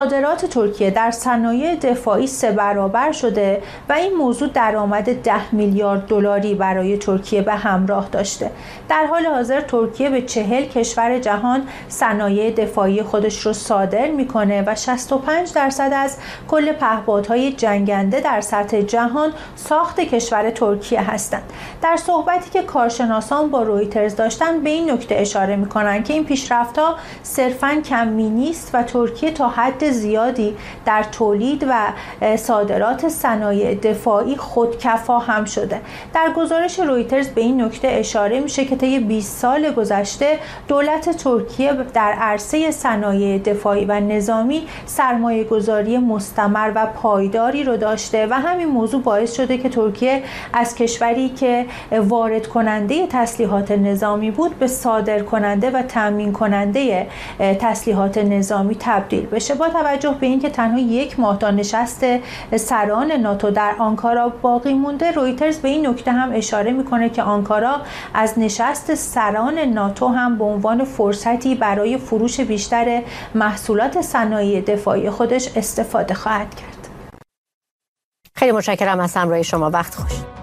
صادرات ترکیه در صنایع دفاعی 3 برابر شده و این موضوع درآمد 10 میلیارد دلاری برای ترکیه به همراه داشته. در حال حاضر ترکیه به 40 کشور جهان صنایع دفاعی خودش رو صادر میکنه و 65% از کل پهپادهای جنگنده در سطح جهان ساخت کشور ترکیه هستند. در صحبتی که کارشناسان با رویترز داشتن به این نکته اشاره میکنن که این پیشرفت‌ها صرفاً کمی نیست و ترکیه تا حد زیادی در تولید و صادرات صنایع دفاعی خودکفا هم شده. در گزارش رویترز به این نکته اشاره میشه که طی 20 سال گذشته دولت ترکیه در عرصه صنایع دفاعی و نظامی سرمایه‌گذاری مستمر و پایداری رو داشته و همین موضوع باعث شده که ترکیه از کشوری که وارد کننده تسلیحات نظامی بود به صادر کننده و تامین کننده تسلیحات نظامی تبدیل بشه. با توجه به اینکه تنها 1 ماه تا نشست سران ناتو در آنکارا باقی مونده، رویترز به این نکته هم اشاره میکنه که آنکارا از نشست سران ناتو هم به عنوان فرصتی برای فروش بیشتر محصولات صنایع دفاعی خودش استفاده خواهد کرد. خیلی متشکرم از همراهی شما. وقت خوش.